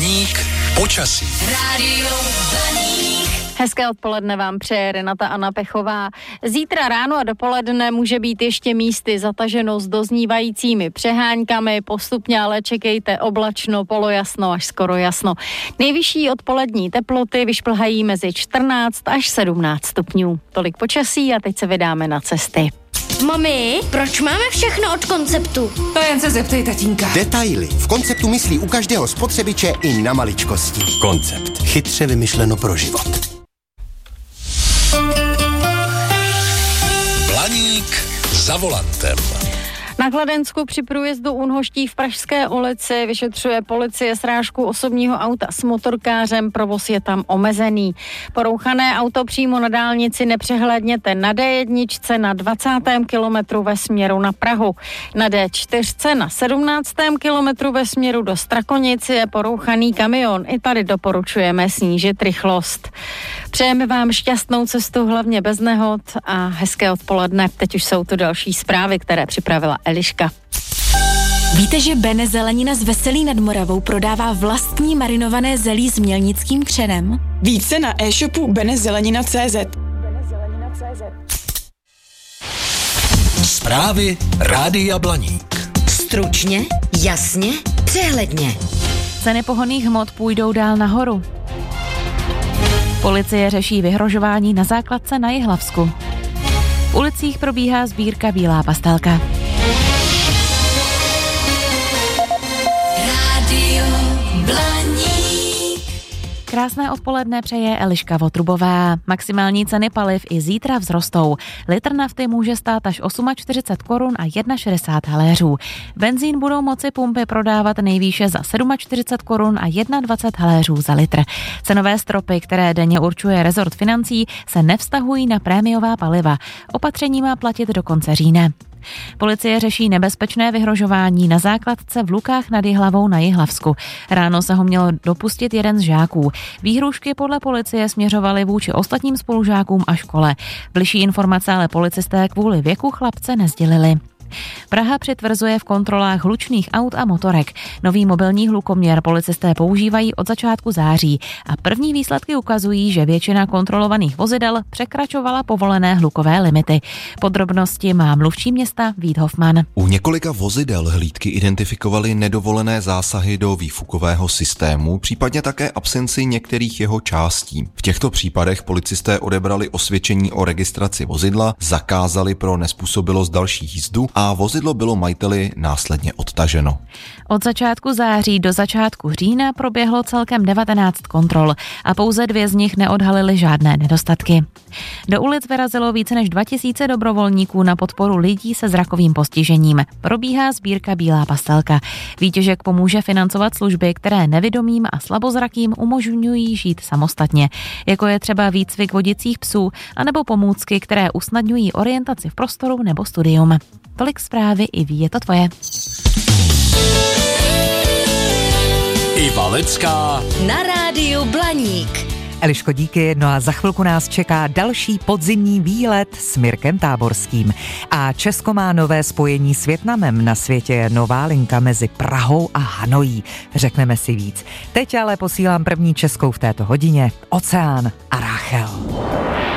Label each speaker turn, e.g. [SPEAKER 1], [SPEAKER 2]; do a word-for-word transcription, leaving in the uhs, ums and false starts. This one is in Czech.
[SPEAKER 1] Blaník počasí.
[SPEAKER 2] Rádio Blaník.
[SPEAKER 3] Hezké odpoledne vám přeje Renata Anna Pechová. Zítra ráno a dopoledne může být ještě místy zataženo s doznívajícími přeháňkami, postupně ale čekejte oblačno, polojasno až skoro jasno. Nejvyšší odpolední teploty vyšplhají mezi čtrnáct až sedmnáct stupňů. Tolik počasí a teď se vydáme na cesty.
[SPEAKER 2] Mami, proč máme všechno od Konceptu?
[SPEAKER 4] To jen se zeptej tatínka.
[SPEAKER 5] Detaily. V Konceptu myslí u každého spotřebiče i na maličkosti. Koncept. Chytře vymyšleno pro život.
[SPEAKER 1] Blaník za volantem.
[SPEAKER 3] Na Kladensku při průjezdu Únhoští v Pražské ulici vyšetřuje policie srážku osobního auta s motorkářem, provoz je tam omezený. Porouchané auto přímo na dálnici nepřehlédněte na D jedna na dvacátém kilometru ve směru na Prahu. Na D čtyři na sedmnáctém kilometru ve směru do Strakonic je porouchaný kamion. I tady doporučujeme snížit rychlost. Přejeme vám šťastnou cestu, hlavně bez nehod a hezké odpoledne. Teď už jsou tu další zprávy, které připravila Eliška.
[SPEAKER 6] Víte, že Bene Zelenina z Veselí nad Moravou prodává vlastní marinované zelí s mělnickým křenem?
[SPEAKER 4] Více na e-shopu benezelenina tečka cé zet.
[SPEAKER 1] Zprávy Rádia Blaník.
[SPEAKER 2] Stručně, jasně, přehledně.
[SPEAKER 6] Ceny pohonných hmot půjdou dál nahoru. Policie řeší vyhrožování na základce na Jihlavsku. V ulicích probíhá sbírka Bílá pastelka.
[SPEAKER 2] Rádio Blaník.
[SPEAKER 6] Krásné odpoledne přeje Eliška Votrubová. Maximální ceny paliv i zítra vzrostou. Litr nafty může stát až čtyřicet osm korun a šedesát jedna haléřů. Benzín budou moci pumpy prodávat nejvýše za čtyřicet sedm korun a dvacet jedna haléřů za litr. Cenové stropy, které denně určuje rezort financí, se nevztahují na prémiová paliva. Opatření má platit do konce října. Policie řeší nebezpečné vyhrožování na základce v Lukách nad Jihlavou na Jihlavsku. Ráno se ho měl dopustit jeden z žáků. Výhrůžky podle policie směřovaly vůči ostatním spolužákům a škole. Bližší informace ale policisté kvůli věku chlapce nesdělili. Praha přitvrzuje v kontrolách hlučných aut a motorek. Nový mobilní hlukoměr policisté používají od začátku září a první výsledky ukazují, že většina kontrolovaných vozidel překračovala povolené hlukové limity. Podrobnosti má mluvčí města Vít Hofman.
[SPEAKER 7] U několika vozidel hlídky identifikovaly nedovolené zásahy do výfukového systému, případně také absenci některých jeho částí. V těchto případech policisté odebrali osvědčení o registraci vozidla, zakázali pro nezpůsobilost další jízdu a vozidlo bylo majiteli následně odtaženo.
[SPEAKER 6] Od začátku září do začátku října proběhlo celkem devatenáct kontrol a pouze dvě z nich neodhalily žádné nedostatky. Do ulic vyrazilo více než dva tisíce dobrovolníků na podporu lidí se zrakovým postižením. Probíhá sbírka Bílá pastelka. Výtěžek pomůže financovat služby, které nevidomým a slabozrakým umožňují žít samostatně, jako je třeba výcvik vodicích psů anebo pomůcky, které usnadňují orientaci v prostoru nebo studium. Tolik zprávy, i ví, je to tvoje.
[SPEAKER 1] Iva Lecká
[SPEAKER 2] Na rádiu Blaník.
[SPEAKER 8] Eliško, díky, no a za chvilku nás čeká další podzimní výlet s Mirkem Táborským. A Česko má nové spojení s Vietnamem, na světě je nová linka mezi Prahou a Hanojí. Řekneme si víc. Teď ale posílám první českou v této hodině, Oceán a Rachel.